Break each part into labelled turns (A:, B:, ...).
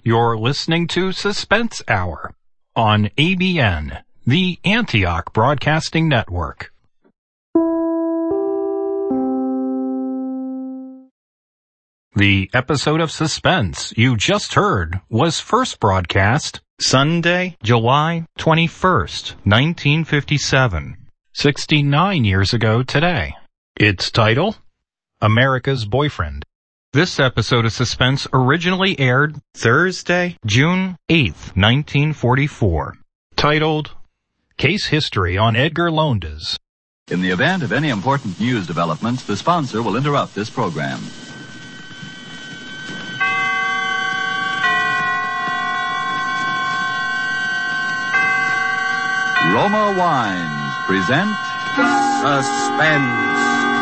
A: You're listening to Suspense Hour on ABN, the Antioch Broadcasting Network. The episode of Suspense you just heard was first broadcast Sunday, July 21st, 1957, 69 years ago today. Its title, America's Boyfriend. This episode of Suspense originally aired Thursday, June 8th, 1944, titled Case History on Edgar Lowndes.
B: In the event of any important news developments, the sponsor will interrupt this program. Roma Wines present Suspense.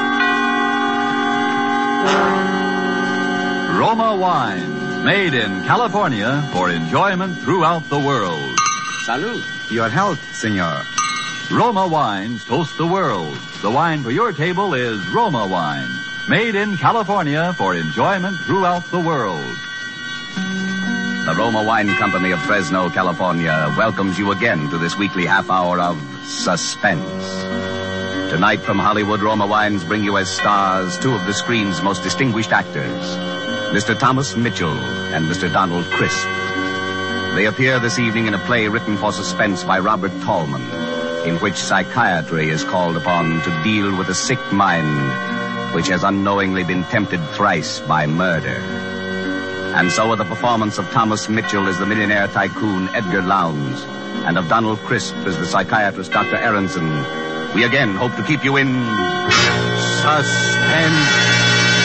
B: Roma Wines, made in California for enjoyment throughout the world.
C: Salud. Your health, senor.
B: Roma Wines toast the world. The wine for your table is Roma Wine, made in California for enjoyment throughout the world.
C: The Roma Wine Company of Fresno, California, welcomes you again to this weekly half hour of Suspense. Tonight from Hollywood, Roma Wines bring you as stars two of the screen's most distinguished actors, Mr. Thomas Mitchell and Mr. Donald Crisp. They appear this evening in a play written for suspense by Robert Tallman, in which psychiatry is called upon to deal with a sick mind which has unknowingly been tempted thrice by murder. And so with the performance of Thomas Mitchell as the millionaire tycoon Edgar Lowndes, and of Donald Crisp as the psychiatrist Dr. Aronson, we again hope to keep you in suspense.